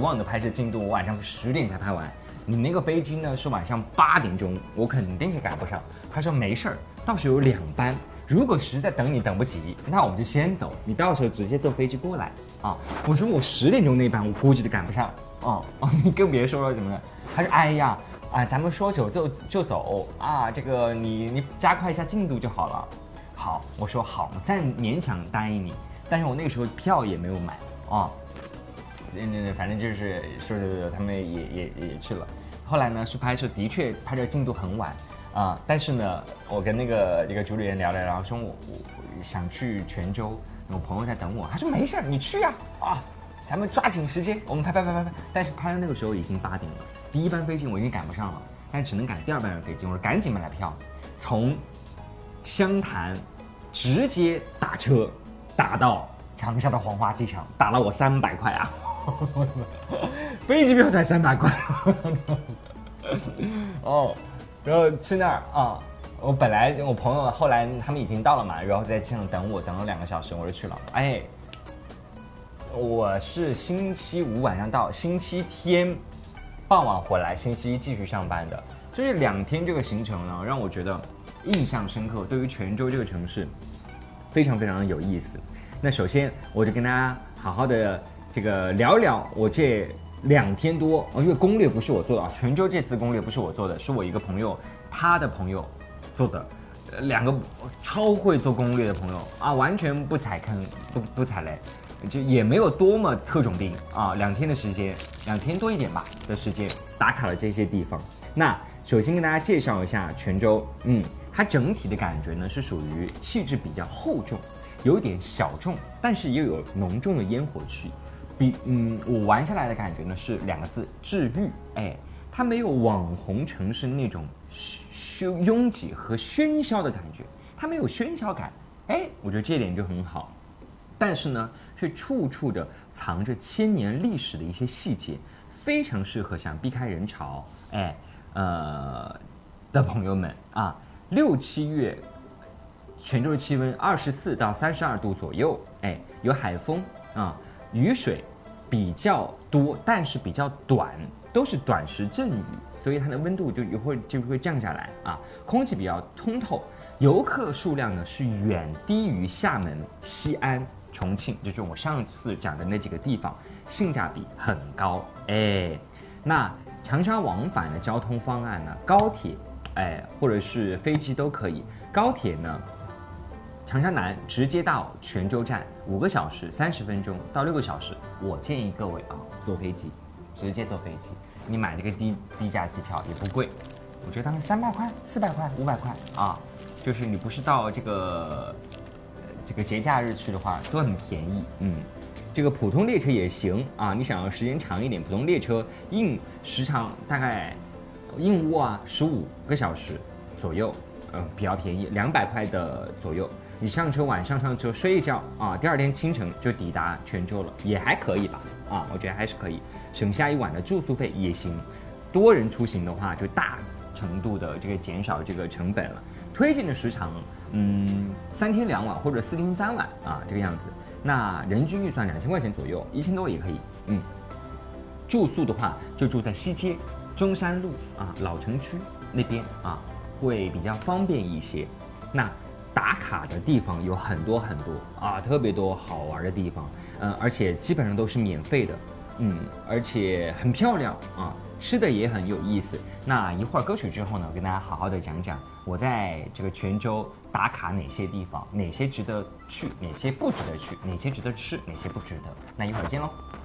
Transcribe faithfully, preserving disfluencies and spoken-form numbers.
往的拍摄进度，我晚上十点才拍完。你那个飞机呢是晚上八点钟，我肯定是赶不上。他说没事儿，到时候有两班，如果实在等你等不及，那我们就先走，你到时候直接坐飞机过来啊。我说我十点钟那班我估计都赶不上哦哦，你更别说了怎么了。他说哎呀啊，咱们说走就就走啊，这个你你加快一下进度就好了。好，我说好，我再勉强答应你，但是我那个时候票也没有买啊。那那反正就是说说他们也也也去了。后来呢是拍摄，的确拍摄进度很晚啊、呃，但是呢，我跟那个这个主理人聊了聊，说我我我想去泉州，我朋友在等我，他说没事你去啊啊，咱们抓紧时间，我们拍拍拍拍拍。但是拍到那个时候已经八点了，第一班飞机我已经赶不上了，但只能赶第二班飞机，我说赶紧买了票，从湘潭直接打车打到长沙的黄花机场，打了我三百块啊。飞机票才三百块，哦，然后去那儿啊，我本来我朋友后来他们已经到了嘛，然后在机场等我，等了两个小时，我就去了。哎，我是星期五晚上到，星期天傍晚回来，星期一继续上班的，就是两天这个行程呢，让我觉得印象深刻。对于泉州这个城市，非常非常的有意思。那首先我就跟大家好好的。这个聊一聊我这两天多，因为攻略不是我做的啊，泉州这次攻略不是我做的，是我一个朋友他的朋友做的，呃、两个超会做攻略的朋友啊，完全不踩坑，不不踩雷，就也没有多么特种兵啊，两天的时间，两天多一点吧的时间打卡了这些地方。那首先跟大家介绍一下泉州，嗯，它整体的感觉呢是属于气质比较厚重，有点小众，但是又有浓重的烟火气。比嗯，我玩下来的感觉呢是两个字：治愈。哎，它没有网红城市那种汹拥挤和喧嚣的感觉，它没有喧嚣感。哎，我觉得这点就很好。但是呢，却处处的藏着千年历史的一些细节，非常适合想避开人潮，哎，呃的朋友们啊。六七月，泉州的气温二十四到三十二度左右，哎，有海风啊。雨水比较多，但是比较短，都是短时阵雨，所以它的温度就一会儿就会降下来啊。空气比较通透，游客数量呢是远低于厦门、西安、重庆，就是我上次讲的那几个地方，性价比很高。哎，那长沙往返的交通方案呢，高铁，哎，或者是飞机都可以。高铁呢，长沙南直接到泉州站，五个小时三十分钟到六个小时。我建议各位啊，坐飞机，直接坐飞机。你买这个低低价机票也不贵，我觉得当时三百块、四百块、五百块啊，就是你不是到这个、呃、这个节假日去的话，都很便宜。嗯，这个普通列车也行啊，你想要时间长一点，普通列车硬时长大概硬卧啊十五个小时左右，呃，比较便宜，两百块的左右。你上车晚上上车睡一觉啊，第二天清晨就抵达泉州了，也还可以吧？啊，我觉得还是可以，省下一晚的住宿费也行。多人出行的话，就大程度的这个减少这个成本了。推荐的时长，嗯，三天两晚或者四天三晚啊，这个样子。那人均预算两千块钱左右，一千多也可以。嗯，住宿的话就住在西街、中山路啊、老城区那边啊，会比较方便一些。那打卡的地方有很多很多啊，特别多好玩的地方，嗯、呃，而且基本上都是免费的，嗯，而且很漂亮啊，吃的也很有意思。那一会儿歌曲之后呢，我跟大家好好的讲讲我在这个泉州打卡哪些地方，哪些值得去，哪些不值得去，哪些值得吃，哪些不值得。那一会儿见喽。